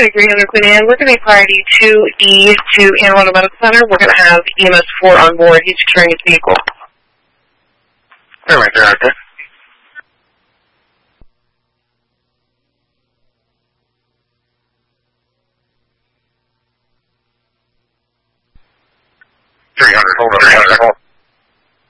United 300 Queen Anne. We're going to be priority 2E to Anne Arundel Medical Center. We're going to have EMS 4 on board. He's securing his vehicle. Right there, okay. hold on.